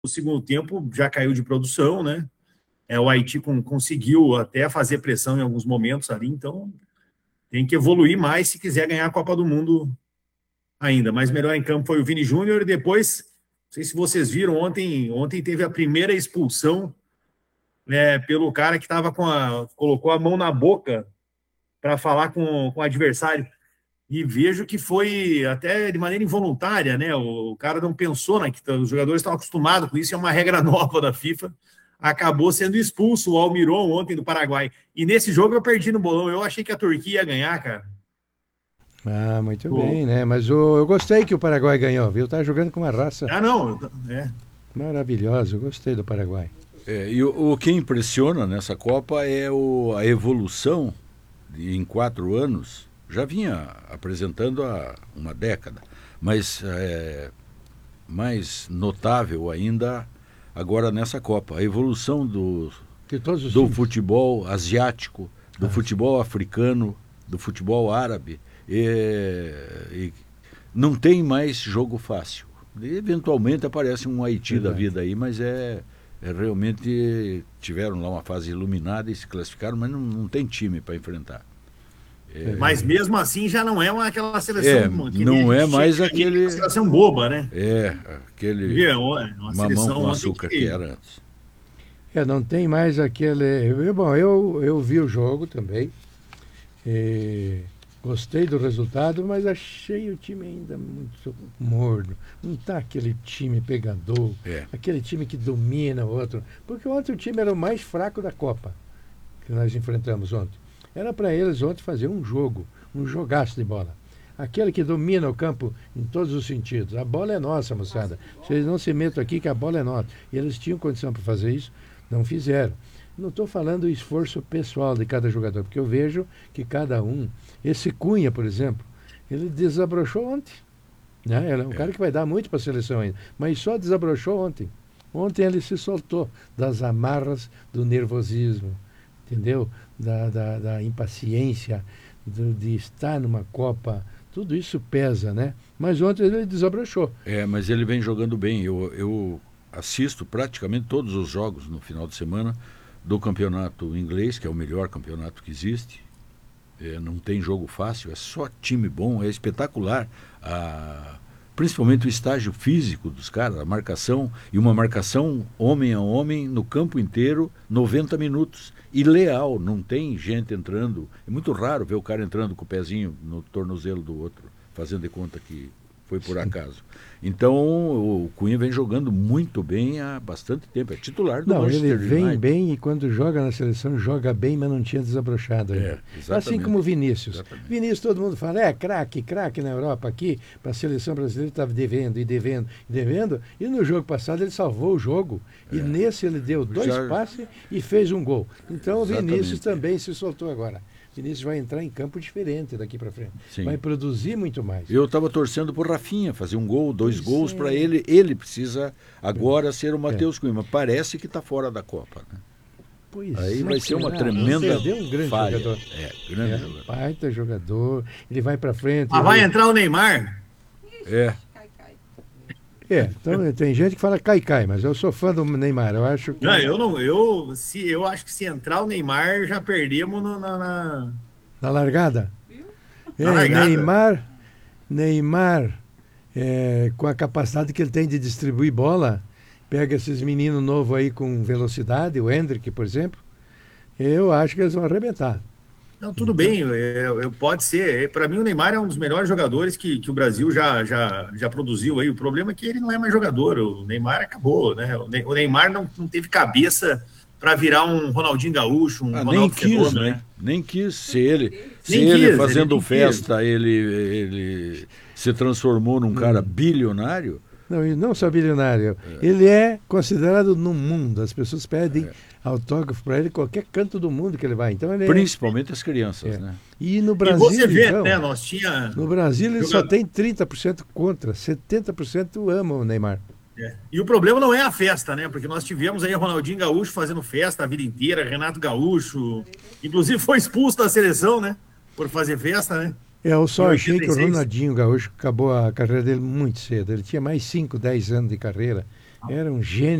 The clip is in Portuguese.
no segundo tempo já caiu de produção, né? O Haiti conseguiu até fazer pressão em alguns momentos ali, então tem que evoluir mais se quiser ganhar a Copa do Mundo ainda. Mas melhor em campo foi o Vini Júnior, e depois, não sei se vocês viram, ontem teve a primeira expulsão, né, pelo cara que colocou a mão na boca para falar com o adversário. E vejo que foi até de maneira involuntária, né? O cara não pensou os jogadores estão acostumados com isso, é uma regra nova da FIFA. Acabou sendo expulso o Almiron ontem do Paraguai. E nesse jogo eu perdi no bolão. Eu achei que a Turquia ia ganhar, cara. Ah, muito bem, né? Mas eu gostei que o Paraguai ganhou, viu? Tá jogando com uma raça Não. maravilhosa. Eu gostei do Paraguai. E o que impressiona nessa Copa é a evolução em 4 anos. Já vinha apresentando há uma década, mas mais notável ainda agora nessa Copa, a evolução do futebol asiático, do futebol africano, do futebol árabe. E não tem mais jogo fácil. Eventualmente aparece um Haiti da vida aí, mas realmente tiveram lá uma fase iluminada e se classificaram, mas não tem time para enfrentar. Mas mesmo assim já não é aquela seleção não é mais aquele seleção boba, né? Aquele uma mamão com açúcar que era antes. Não tem mais aquele. Bom, eu vi o jogo também. Gostei do resultado, mas achei o time ainda muito morno. Não está aquele time pegador, aquele time que domina o outro. Porque ontem o time era o mais fraco da Copa que nós enfrentamos ontem. Era para eles ontem fazer um jogaço de bola. Aquele que domina o campo em todos os sentidos. A bola é nossa, moçada. Vocês não se metam aqui que a bola é nossa. E eles tinham condição para fazer isso, não fizeram. Não estou falando do esforço pessoal de cada jogador, porque eu vejo que cada um... Esse Cunha, por exemplo, ele desabrochou ontem. Né? Ele é um cara que vai dar muito para a seleção ainda. Mas só desabrochou ontem. Ontem ele se soltou das amarras do nervosismo, entendeu? Da impaciência, de estar numa Copa. Tudo isso pesa, né? Mas ontem ele desabrochou. Mas ele vem jogando bem. Eu assisto praticamente todos os jogos no final de semana do campeonato inglês, que é o melhor campeonato que existe. Não tem jogo fácil, é só time bom, é espetacular. Principalmente o estágio físico dos caras, a marcação, e uma marcação homem a homem no campo inteiro, 90 minutos. E leal, não tem gente entrando. É muito raro ver o cara entrando com o pezinho no tornozelo do outro, fazendo de conta que foi por acaso. Então, o Cunha vem jogando muito bem há bastante tempo. É titular do Manchester United. Ele vem bem e quando joga na seleção, joga bem, mas não tinha desabrochado. Assim como o Vinícius. Exatamente. Vinícius, todo mundo fala, craque na Europa aqui, para a seleção brasileira estava devendo. E no jogo passado ele salvou o jogo. E nesse ele deu 2 passes e fez um gol. Então o Vinícius também se soltou agora. Vinícius vai entrar em campo diferente daqui para frente. Sim. Vai produzir muito mais. Eu estava torcendo por Rafinha, fazer um gol, 2 gols para ele. Ele precisa agora ser o Matheus Cunha. Mas parece que está fora da Copa, né? Aí vai ser uma tremenda um grande falha. Jogador. Grande jogador. Baita jogador. Ele vai para frente. Vai entrar o Neymar? Então tem gente que fala cai, mas eu sou fã do Neymar. Eu acho que. Eu acho que se entrar o Neymar, já perdemos na largada. Na largada. Neymar com a capacidade que ele tem de distribuir bola, pega esses meninos novos aí com velocidade, o Endrick, por exemplo, eu acho que eles vão arrebentar. Não, tudo bem, pode ser. Para mim, o Neymar é um dos melhores jogadores que o Brasil já produziu aí. O problema é que ele não é mais jogador. O Neymar acabou, né? O Neymar não teve cabeça para virar um Ronaldinho Gaúcho, um Ronaldo Fenômeno, né? Nem quis. Se ele fazendo festa, ele se transformou num cara bilionário. Não, e não só bilionário. Ele é considerado no mundo. As pessoas pedem autógrafo para ele em qualquer canto do mundo que ele vai. Então ele principalmente as crianças, né? E no Brasil, você vê, então, né? No Brasil ele só tem 30% contra, 70% amam o Neymar. E o problema não é a festa, né? Porque nós tivemos aí Ronaldinho Gaúcho fazendo festa a vida inteira, Renato Gaúcho, inclusive foi expulso da seleção, né? Por fazer festa, né? Eu só achei que o Ronaldinho Gaúcho acabou a carreira dele muito cedo. Ele tinha mais 5, 10 anos de carreira era um gênio.